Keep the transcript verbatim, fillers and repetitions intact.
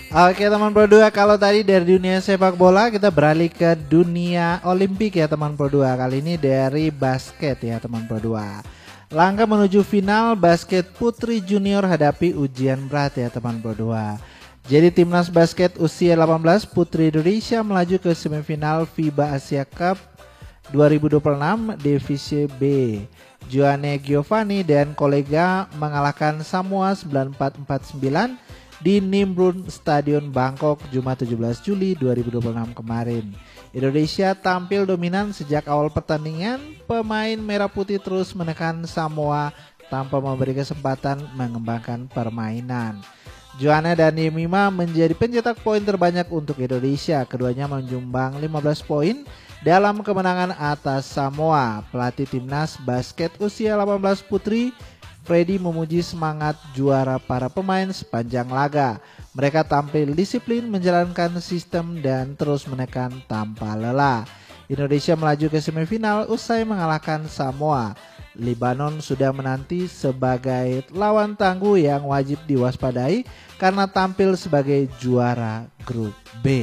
Oke teman Pro dua, kalau tadi dari dunia sepak bola kita beralih ke dunia Olimpik ya teman Pro dua. Kali ini dari basket ya teman Pro dua. Langkah menuju final basket putri junior hadapi ujian berat ya teman Pro dua. Jadi timnas basket usia delapan belas putri Indonesia melaju ke semifinal FIBA Asia Cup dua ribu dua puluh enam Divisi B. Joanne Giovanni dan kolega mengalahkan Samoa sembilan empat empat sembilan di Nimbrun Stadion Bangkok Jumat tujuh belas Juli dua ribu dua puluh enam kemarin. Indonesia tampil dominan sejak awal pertandingan. Pemain merah putih terus menekan Samoa tanpa memberi kesempatan mengembangkan permainan. Joanna dan Yemima menjadi pencetak poin terbanyak untuk Indonesia. Keduanya menyumbang lima belas poin dalam kemenangan atas Samoa. Pelatih timnas basket usia delapan belas putri Freddy memuji semangat juara para pemain sepanjang laga. Mereka tampil disiplin, menjalankan sistem dan terus menekan tanpa lelah. Indonesia melaju ke semifinal usai mengalahkan Samoa. Lebanon sudah menanti sebagai lawan tangguh yang wajib diwaspadai karena tampil sebagai juara grup B.